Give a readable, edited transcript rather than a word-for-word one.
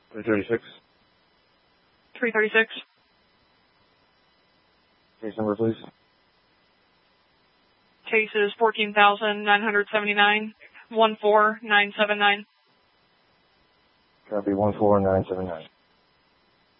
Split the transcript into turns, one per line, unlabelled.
336.
336.
Case number, please.
Case is 14,979, 14979.
Copy, 14979.